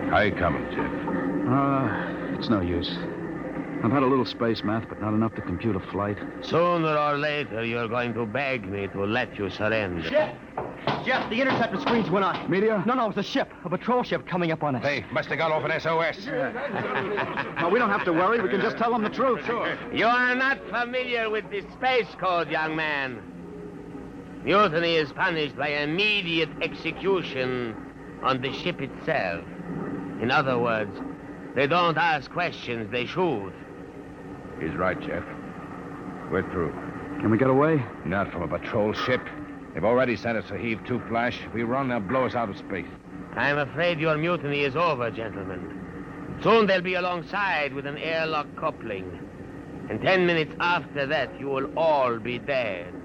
How you coming, Jeff? It's no use. I've had a little space math, but not enough to compute a flight. Sooner or later, you're going to beg me to let you surrender. Jeff, the interceptor screens went on. Meteor? No, it's a ship. A patrol ship coming up on us. They must have got off an SOS. No, we don't have to worry. We can just tell them the truth. Sure. You are not familiar with the space code, young man. Mutiny is punished by immediate execution on the ship itself. In other words, they don't ask questions, they shoot. He's right, Jeff. We're through. Can we get away? Not from a patrol ship. They've already sent us a Heave-2 flash. If we run, they'll blow us out of space. I'm afraid your mutiny is over, gentlemen. Soon they'll be alongside with an airlock coupling. And 10 minutes after that, you will all be dead.